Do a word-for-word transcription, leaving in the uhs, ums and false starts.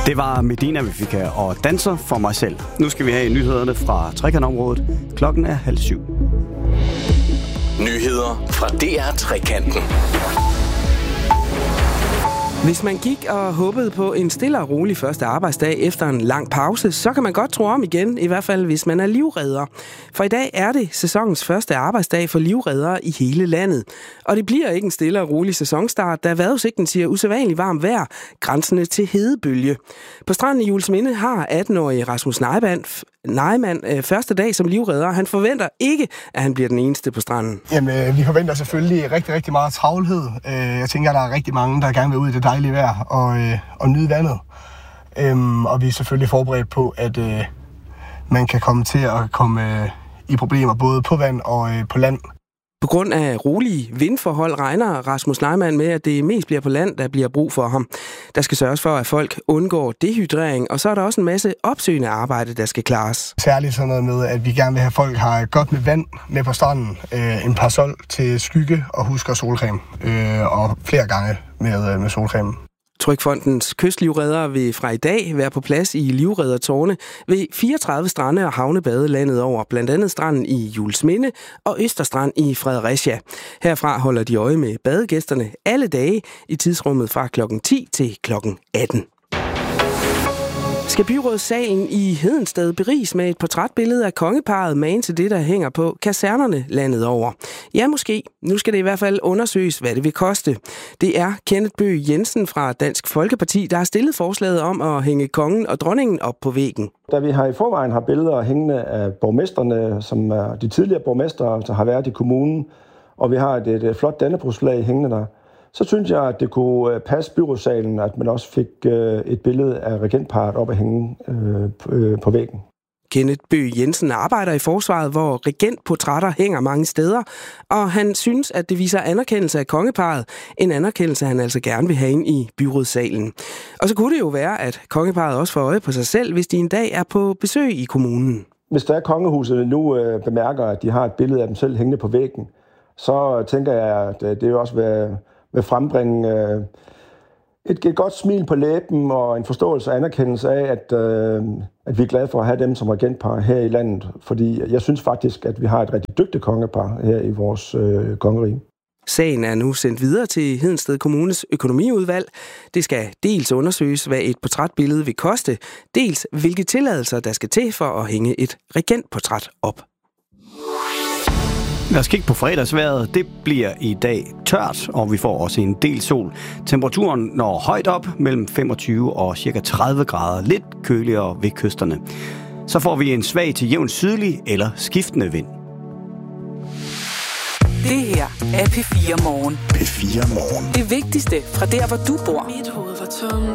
Det var Medina Vifika og Danser for mig selv. Nu skal vi have nyhederne fra trekantområdet. Klokken er halv syv. Nyheder fra D R Trekanten. Hvis man gik og håbede på en stille og rolig første arbejdsdag efter en lang pause, så kan man godt tro om igen, i hvert fald hvis man er livredder. For i dag er det sæsonens første arbejdsdag for livreddere i hele landet. Og det bliver ikke en stille og rolig sæsonstart, da vejrudsigten siger usædvanligt varmt vejr, grænsende til hedebølge. På stranden i Juelsminde har atten-årige Rasmus Nejman, Nejman første dag som livredder. Han forventer ikke, at han bliver den eneste på stranden. Jamen, vi forventer selvfølgelig rigtig, rigtig meget travlhed. Jeg tænker, at der er rigtig mange, der gerne vil ud i det dejlige vejr og, og nyde vandet. Og vi er selvfølgelig forberedt på, at man kan komme til at komme i problemer både på vand og på land. På grund af rolige vindforhold regner Rasmus Nejman med, at det mest bliver på land, der bliver brug for ham. Der skal sørges for, at folk undgår dehydrering, og så er der også en masse opsøgende arbejde, der skal klares. Særligt sådan noget med, at vi gerne vil have folk har godt med vand med på stranden, øh, en parasol til skygge og husker solcreme, øh, og flere gange med, øh, med solcreme. Trygfondens kystlivreddere vil fra i dag være på plads i livreddertårne ved fireogtredive strande og havnebade landet over, blandt andet stranden i Juelsminde og Østerstrand i Fredericia. Herfra holder de øje med badegæsterne alle dage i tidsrummet fra klokken ti til klokken atten. Skal byrådssalen i Hedensted beriges med et portrætbillede af kongeparret magen til det, der hænger på kasernerne landet over? Ja, måske. Nu skal det i hvert fald undersøges, hvad det vil koste. Det er Kenneth Bøgh Jensen fra Dansk Folkeparti, der har stillet forslaget om at hænge kongen og dronningen op på væggen. Da vi har i forvejen har billeder hængende af borgmesterne, som er de tidligere borgmestre, der har været i kommunen, og vi har et, et flot dannebrogsflag hængende der, så synes jeg, at det kunne passe byrådssalen, at man også fik et billede af regentparret op at hænge på væggen. Kenneth Bøgh Jensen arbejder i forsvaret, hvor regentportrætter hænger mange steder, og han synes, at det viser anerkendelse af kongeparret, en anerkendelse, han altså gerne vil have ind i byrådssalen. Og så kunne det jo være, at kongeparret også får øje på sig selv, hvis de en dag er på besøg i kommunen. Hvis der er kongehuset nu øh, bemærker, at de har et billede af dem selv hængende på væggen, så tænker jeg, at det jo også vil vil frembringe øh, et, et godt smil på læben og en forståelse og anerkendelse af, at, øh, at vi er glade for at have dem som regentpar her i landet. Fordi jeg synes faktisk, at vi har et rigtig dygtigt kongepar her i vores øh, kongerige. Sagen er nu sendt videre til Hedensted Kommunes økonomiudvalg. Det skal dels undersøges, hvad et portrætbillede vil koste, dels hvilke tilladelser der skal til for at hænge et regentportræt op. Lad os kigge på fredagsvejret. Det bliver i dag tørt, og vi får også en del sol. Temperaturen når højt op mellem femogtyve og cirka tredive grader, lidt køligere ved kysterne. Så får vi en svag til jævn sydlig eller skiftende vind. Det her er P fire Morgen. P fire Morgen. Det vigtigste fra der, hvor du bor. Mit hoved var tungt.